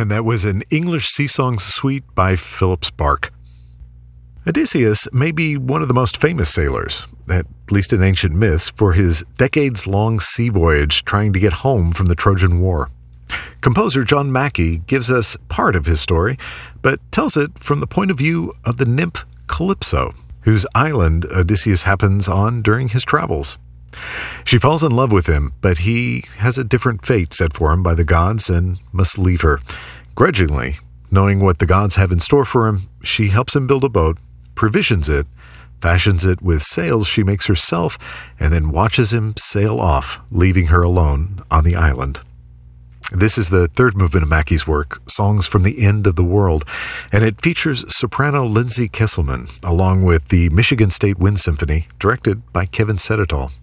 and that was an English sea songs suite by Philip Spark. Odysseus may be one of the most famous sailors, at least in ancient myths, for his decades-long sea voyage trying to get home from the Trojan War. Composer John Mackey gives us part of his story, but tells it from the point of view of the nymph Calypso, whose island Odysseus happens on during his travels. She falls in love with him, but he has a different fate set for him by the gods and must leave her. Grudgingly, knowing what the gods have in store for him, she helps him build a boat, provisions it, fashions it with sails she makes herself, and then watches him sail off, leaving her alone on the island. This is the third movement of Mackey's work, Songs from the End of the World, and it features soprano Lindsay Kesselman, along with the Michigan State Wind Symphony, directed by Kevin Sedetall.